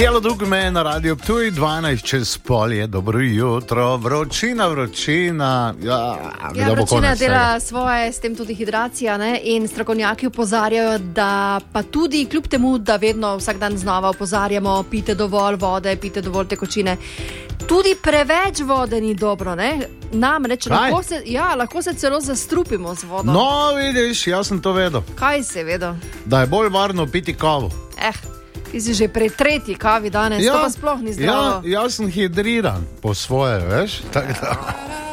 Bijelo dugme na Radio Ptuj, 12 čez pol je, dobro jutro, vročina. Vročina dela svoje, s tem tudi hidracija, ne? In strokovnjaki opozarjajo, da pa tudi kljub temu, da vedno vsak dan znova opozarjamo, pite dovolj vode, pite dovolj tekočine, tudi preveč vode ni dobro, ne? Namreč lahko se celo zastrupimo z vodo. No, vidiš, jaz sem to vedel. Kaj si vedel? Da je bolj varno piti kavo. Ti si že pri tretji kavi danes, to pa sploh ni zdravo. Jaz sem hidriran po svoje, veš? Tak da.